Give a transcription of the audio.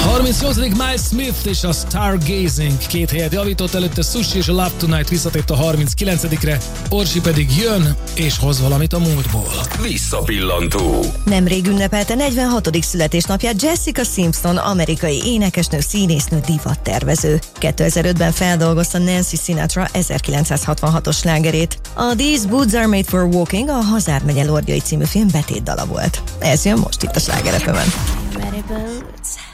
38. Miles Smith és a Stargazing 2 helyet javított, előtte Sushi és a Love Tonight visszatért a 39-re, Orsi pedig jön és hoz valamit a múltból. Visszapillantó. Nemrég ünnepelte 46. születésnapját Jessica Simpson, amerikai énekesnő, színésznő, divattervező. 2005-ben feldolgozta Nancy Sinatra 1966-os slágerét. A These Boots Are Made for Walking a Hazád megye lordjai című film betétdala volt. Ez jön most itt a Sláger FM-en. Ready, boots?